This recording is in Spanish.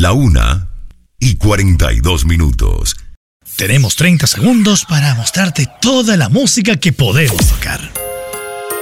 1:42. Tenemos 30 segundos para mostrarte toda la música que podemos tocar.